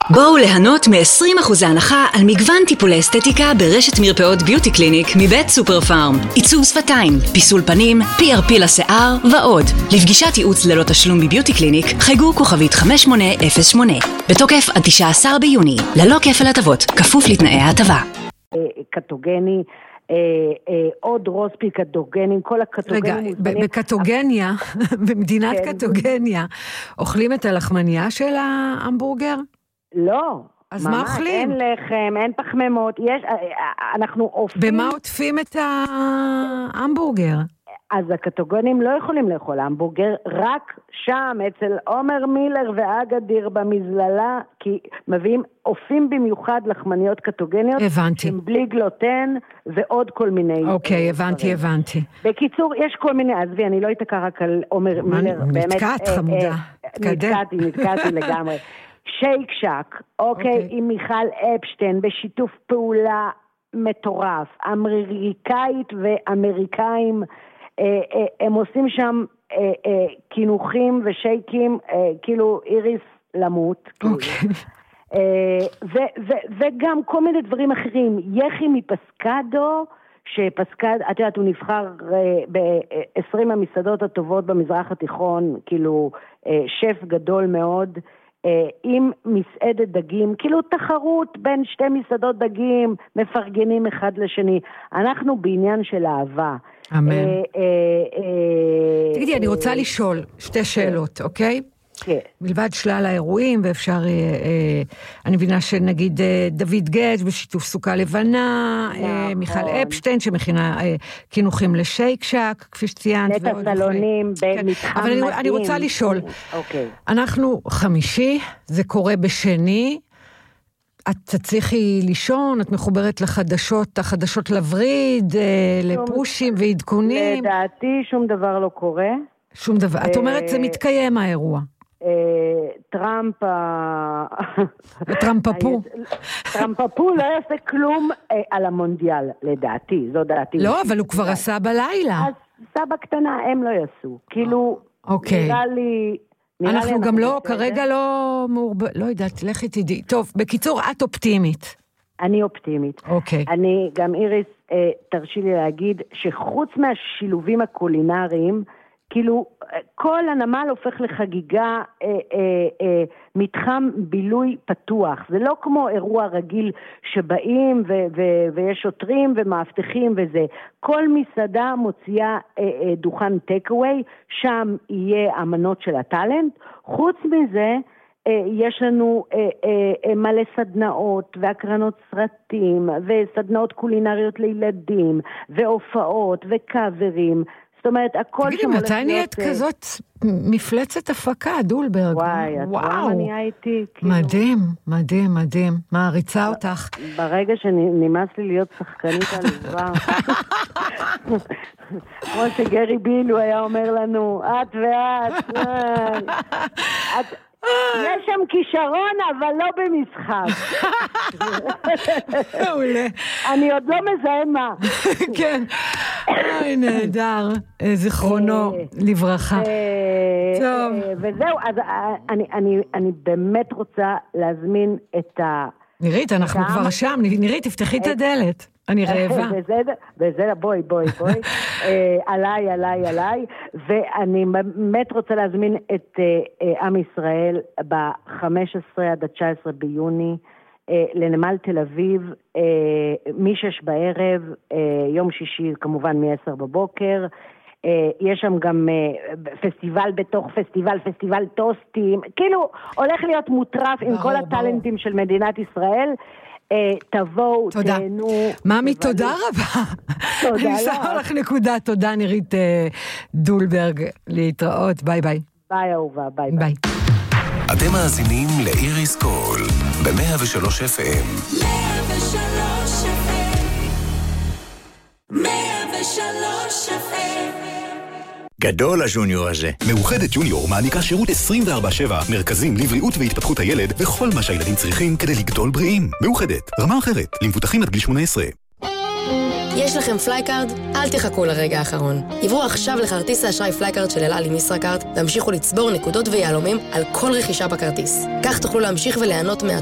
בואו ליהנות מ-20% הנחה על מגוון טיפולי אסתטיקה ברשת מרפאות ביוטי קליניק מבית סופר פארם. עיצוב שפתיים, פיסול פנים, PRP לשיער ועוד. לפגישת ייעוץ ללא תשלום בביוטי קליניק חייגו כוכבית 5808. בתוקף עד 19 ביוני. ללא כפל הטבות, כפוף לתנאי ההטבה. קטוגני, עוד רוספי קטוגנים, כל הקטוגנים... רגע, בקטוגניה, במדינת קטוגניה, אוכלים את הלחמניה של ההמבורגר? לא. אז מה אוכלים? אין לחם, אין פחמימות, אנחנו אופים... במה עוטפים את ההמבורגר? אז הקטוגנים לא יכולים לאכול המבורגר, רק שם, אצל עומר מילר ואגדיר במזללה, כי מביאים אופים במיוחד לחמניות קטוגניות. הבנתי. עם בלי גלוטן ועוד כל מיני... אוקיי, הבנתי. בקיצור, יש כל מיני, עזבי, אני לא אתקע רק על עומר מילר. נתקעת חמודה. נתקעתי לגמרי. שייק שק, אוקיי, עם מיכל אפשטיין, בשיתוף פעולה מטורף, אמריקאית ואמריקאים, הם עושים שם כינוכים ושייקים, כאילו איריס למות. אוקיי. וגם כל מיני דברים אחרים. יחי מפסקדו, שפסקד, את יודעת, הוא נבחר ב-20 המסעדות הטובות במזרח התיכון, כאילו שף גדול מאוד, עם מסעדת דגים, כאילו תחרות בין שתי מסעדות דגים, מפרגנים אחד לשני. אנחנו בעניין של אהבה. אמן. תגידי, אני רוצה לשאול שתי שאלות, אוקיי? כן. מלבד שלל האירועים, ואפשר, אני מבינה שנגיד דוד גץ' בשיתוף סוכה לבנה, מיכל אפשטיין שמכינה כינוכים לשייק שק, כפי שציינת. נטע סלונים במתחם מדהים. אבל אני רוצה לשאול, אנחנו חמישי, זה קורה בשני, את תצליחי לישון, את מחוברת לחדשות, החדשות לבריד, לפושים ועדכונים. לדעתי שום דבר לא קורה. שום דבר. את אומרת, זה מתקיים האירוע. טראמפפו לא יעשה כלום על המונדיאל, לדעתי, זו דעתי. לא, אבל הוא כבר עשה בלילה. אז סבא קטנה הם לא יעשו. כאילו, נראה לי... אנחנו גם לא, כרגע לא לא יודעת, לכי תדעי. טוב, בקיצור, את אופטימית. אני אופטימית. אוקיי. אני, גם איריס, תרשי לי להגיד, שחוץ מהשילובים הקולינריים, כאילו, כל הנמל הופך לחגיגה, מתחם בילוי פתוח. זה לא כמו אירוע רגיל שבאים ויש שוטרים ומאבטחים וזה. כל מסעדה מוציאה דוכן טייק-אווי, שם יהיה אמנות של הטלנט. חוץ מזה, יש לנו מלא סדנאות והקרנות סרטים וסדנאות קולינריות לילדים והופעות וקאברים. זאת אומרת, הכל תגידי, מתי נהיית כזאת מפלצת הפקה, דולברג? וואי, את רואה מה נהיה איתי? מדהים. מעריצה אותך. ברגע שנמאס לי להיות שחקנית עלובה. כמו שגרי בילו היה אומר לנו, את ואת. יש שם כישרון, אבל לא במשחק. מעולה. אני עוד לא מזהה מה. כן. אוי, נהדר. זיכרונו לברכה. טוב. וזהו, אז אני באמת רוצה להזמין את ה... נירית, אנחנו כבר שם. נירית, תפתחי את הדלת. אני רעבה. וזה, בואי. עליי. ואני באמת רוצה להזמין את עם ישראל ב-15 עד 19 ביוני לנמל תל אביב, מ-6 בערב, יום שישי כמובן מ-10 בבוקר. יש שם גם פסטיבל בתוך פסטיבל טוסטים. כאילו, הולך להיות מוטרף עם כל הטלנטים של מדינת ישראל. תבואו, תהנו. ממי, תודה רבה. תודה. אני שמה לך נקודה. תודה, נירית דולברג. להתראות. ביי. ביי, אהובה. ביי. אתם מאזינים לאיריס קול ב-103 FM. 103 FM. גדול הג'וניור הזה. מאוחדת יוניור מעניקה שירות 24/7, מרכזים לבריאות והתפתחות הילד וכל מה שהילדים צריכים כדי לגדול בריאים. מאוחדת, רמה אחרת, למבוטחים עד גיל 18. יש לכם פלייקארד? אל תחכו לרגע האחרון. עברו עכשיו לכרטיס האשראי פלייקארד של אל על עם ישראכרט, והמשיכו לצבור נקודות ויהלומים על כל רכישה בכרטיס. כך תוכלו להמשיך וליהנות